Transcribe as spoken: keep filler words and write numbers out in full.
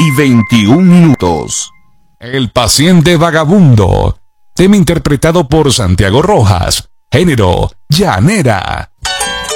y veintiún minutos. El paciente vagabundo. Tema interpretado por Santiago Rojas. Género, llanera.